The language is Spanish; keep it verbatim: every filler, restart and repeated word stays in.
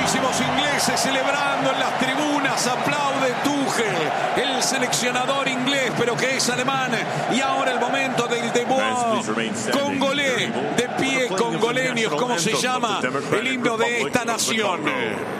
muchísimos ingleses celebrando en las tribunas. Aplaude Tuchel, el seleccionador inglés, pero que es alemán. Y ahora el momento del debut congolés, de pie congoleños, como se llama el himno de esta nación.